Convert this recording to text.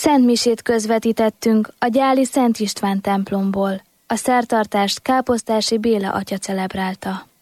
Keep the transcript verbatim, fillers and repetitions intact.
Szentmisét közvetítettünk a gyáli Szent István templomból. A szertartást Káposztási Béla atya celebrálta.